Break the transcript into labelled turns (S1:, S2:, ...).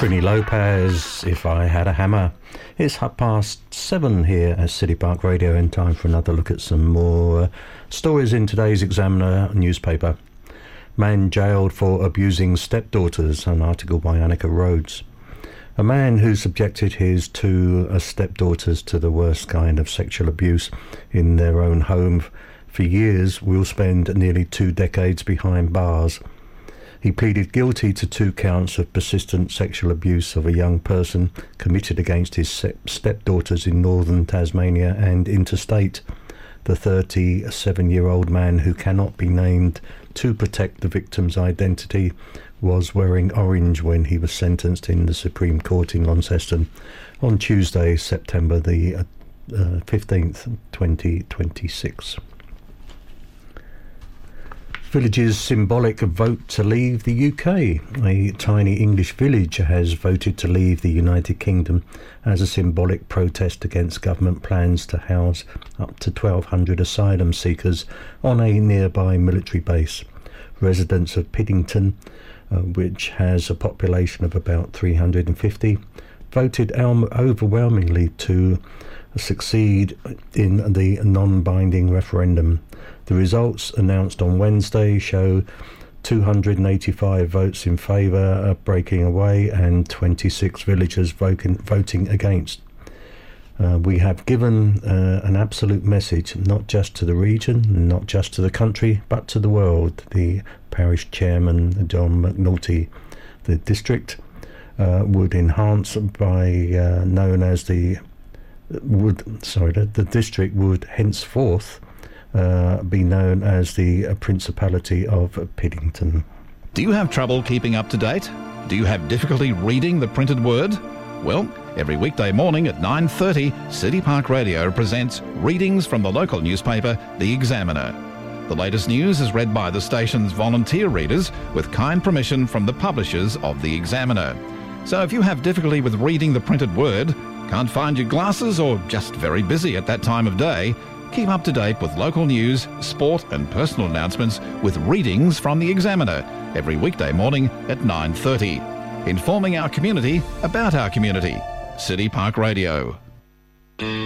S1: Trini Lopez, If I Had a Hammer. It's 7:30 here at City Park Radio, in time for another look at some more stories in today's Examiner newspaper. Man jailed for abusing stepdaughters, an article by Annika Rhodes. A man who subjected his two stepdaughters to the worst kind of sexual abuse in their own home for years will spend nearly 2 decades behind bars. He pleaded guilty to 2 counts of persistent sexual abuse of a young person committed against his stepdaughters in northern Tasmania and interstate. The 37-year-old man, who cannot be named to protect the victim's identity, was wearing orange when he was sentenced in the Supreme Court in Launceston on Tuesday, September the 15th, 2026. Village's symbolic vote to leave the UK. A tiny English village has voted to leave the United Kingdom as a symbolic protest against government plans to house up to 1,200 asylum seekers on a nearby military base. Residents of Piddington, which has a population of about 350, voted overwhelmingly to succeed in the non-binding referendum. The results, announced on Wednesday, show 285 votes in favour of breaking away and 26 villagers voting against. We have given an absolute message, not just to the region, not just to the country, but to the world, the parish chairman, John McNulty. The district would enhance by known as the district would henceforth be known as the Principality of Piddington.
S2: Do you have trouble keeping up to date? Do you have difficulty reading the printed word? Well, every weekday morning at 9:30, City Park Radio presents readings from the local newspaper, The Examiner. The latest news is read by the station's volunteer readers with kind permission from the publishers of The Examiner. So if you have difficulty with reading the printed word, can't find your glasses, or just very busy at that time of day, keep up to date with local news, sport and personal announcements with readings from The Examiner every weekday morning at 9:30. Informing our community about our community. City Park Radio.